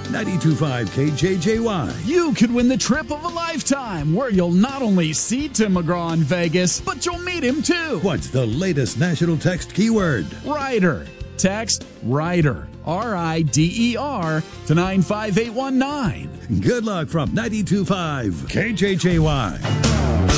92.5 KJJY. You could win the trip of a lifetime, where you'll not only see Tim McGraw in Vegas, but you'll meet him too. What's the latest national text keyword? Rider. Text RIDER, RIDER, to 95819. Good luck from 92.5 KJJY.